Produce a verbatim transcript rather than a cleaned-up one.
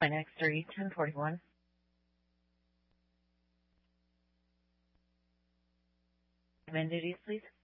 Line X three, ten forty-one. Man duties, please.